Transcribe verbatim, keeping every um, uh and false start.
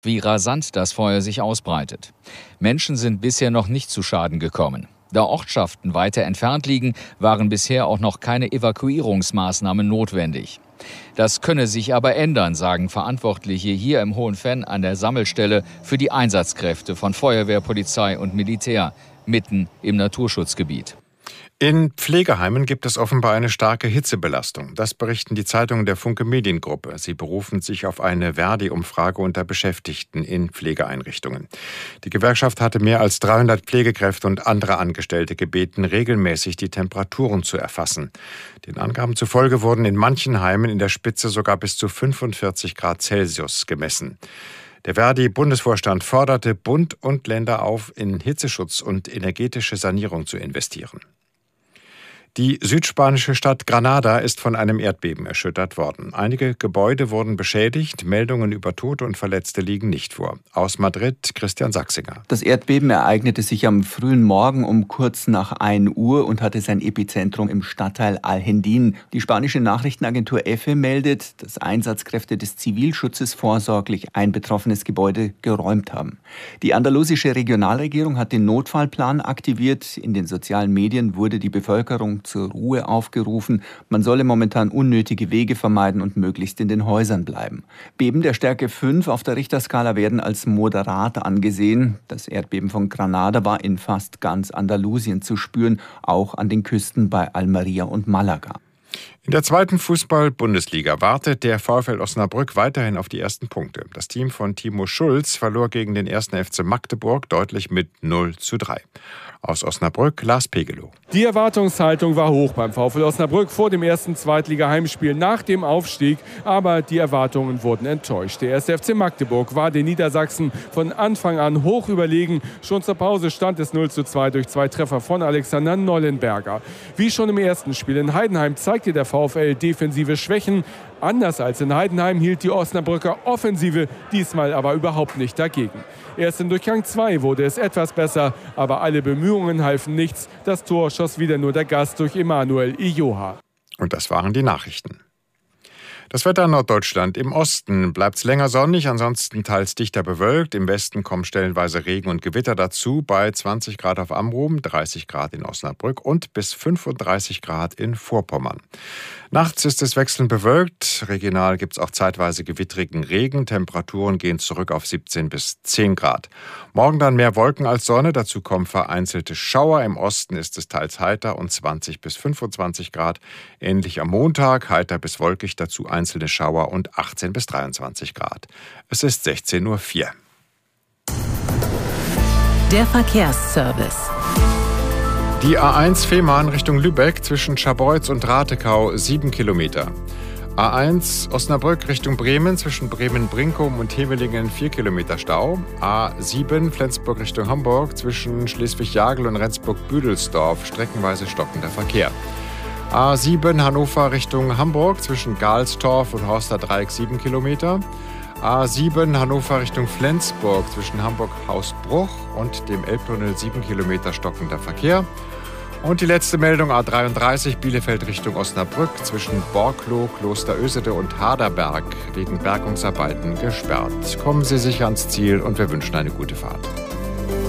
wie rasant das Feuer sich ausbreitet. Menschen sind bisher noch nicht zu Schaden gekommen. Da Ortschaften weiter entfernt liegen, waren bisher auch noch keine Evakuierungsmaßnahmen notwendig. Das könne sich aber ändern, sagen Verantwortliche hier im Hohenfenn an der Sammelstelle für die Einsatzkräfte von Feuerwehr, Polizei und Militär mitten im Naturschutzgebiet. In Pflegeheimen gibt es offenbar eine starke Hitzebelastung. Das berichten die Zeitungen der Funke Mediengruppe. Sie berufen sich auf eine Verdi-Umfrage unter Beschäftigten in Pflegeeinrichtungen. Die Gewerkschaft hatte mehr als dreihundert Pflegekräfte und andere Angestellte gebeten, regelmäßig die Temperaturen zu erfassen. Den Angaben zufolge wurden in manchen Heimen in der Spitze sogar bis zu fünfundvierzig Grad Celsius gemessen. Der Verdi-Bundesvorstand forderte Bund und Länder auf, in Hitzeschutz und energetische Sanierung zu investieren. Die südspanische Stadt Granada ist von einem Erdbeben erschüttert worden. Einige Gebäude wurden beschädigt, Meldungen über Tote und Verletzte liegen nicht vor. Aus Madrid Christian Sachsinger. Das Erdbeben ereignete sich am frühen Morgen um kurz nach ein Uhr und hatte sein Epizentrum im Stadtteil Alhendín. Die spanische Nachrichtenagentur EFE meldet, dass Einsatzkräfte des Zivilschutzes vorsorglich ein betroffenes Gebäude geräumt haben. Die andalusische Regionalregierung hat den Notfallplan aktiviert. In den sozialen Medien wurde die Bevölkerung zur Ruhe aufgerufen. Man solle momentan unnötige Wege vermeiden und möglichst in den Häusern bleiben. Beben der Stärke fünf auf der Richterskala werden als moderat angesehen. Das Erdbeben von Granada war in fast ganz Andalusien zu spüren, auch an den Küsten bei Almería und Malaga. In der zweiten Fußball-Bundesliga wartet der VfL Osnabrück weiterhin auf die ersten Punkte. Das Team von Timo Schulz verlor gegen den ersten F C Magdeburg deutlich mit null zu drei. Aus Osnabrück, Lars Pegelow. Die Erwartungshaltung war hoch beim VfL Osnabrück vor dem ersten Zweitliga-Heimspiel nach dem Aufstieg. Aber die Erwartungen wurden enttäuscht. Der erste F C Magdeburg war den Niedersachsen von Anfang an hoch überlegen. Schon zur Pause stand es null zu zwei durch zwei Treffer von Alexander Nollenberger. Wie schon im ersten Spiel in Heidenheim zeigte der VfL defensive Schwächen. Anders als in Heidenheim hielt die Osnabrücker Offensive diesmal aber überhaupt nicht dagegen. Erst in Durchgang zwei wurde es etwas besser, aber alle Bemühungen halfen nichts. Das Tor schoss wieder nur der Gast durch Emanuel Ijoha. Und das waren die Nachrichten. Das Wetter in Norddeutschland. Im Osten bleibt es länger sonnig, ansonsten teils dichter bewölkt. Im Westen kommen stellenweise Regen und Gewitter dazu bei zwanzig Grad auf Amrum, dreißig Grad in Osnabrück und bis fünfunddreißig Grad in Vorpommern. Nachts ist es wechselnd bewölkt. Regional gibt es auch zeitweise gewittrigen Regen. Temperaturen gehen zurück auf siebzehn bis zehn Grad. Morgen dann mehr Wolken als Sonne. Dazu kommen vereinzelte Schauer. Im Osten ist es teils heiter und zwanzig bis fünfundzwanzig Grad. Ähnlich am Montag, heiter bis wolkig, dazu einzelne Schauer und achtzehn bis dreiundzwanzig Grad. Es ist sechzehn Uhr vier. Der Verkehrsservice. Die A eins Fehmarn Richtung Lübeck zwischen Scharbeutz und Ratekau sieben Kilometer. A eins Osnabrück Richtung Bremen zwischen Bremen-Brinkum und Hevelingen vier Kilometer Stau. A sieben Flensburg Richtung Hamburg zwischen Schleswig-Jagel und Rendsburg-Büdelsdorf streckenweise stockender Verkehr. A sieben Hannover Richtung Hamburg zwischen Galstorf und Horster Dreieck sieben Kilometer. A sieben Hannover Richtung Flensburg zwischen Hamburg-Hausbruch und dem Elbtunnel sieben Kilometer stockender Verkehr. Und die letzte Meldung A dreiunddreißig Bielefeld Richtung Osnabrück zwischen Borkloh, Klosterösede und Haderberg wegen Bergungsarbeiten gesperrt. Kommen Sie sicher ans Ziel und wir wünschen eine gute Fahrt.